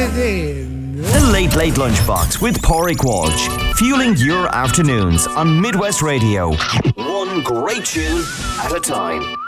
get in. The Late Late Lunchbox with Pádraig Walsh, fueling your afternoons on Midwest Radio. One great tune at a time.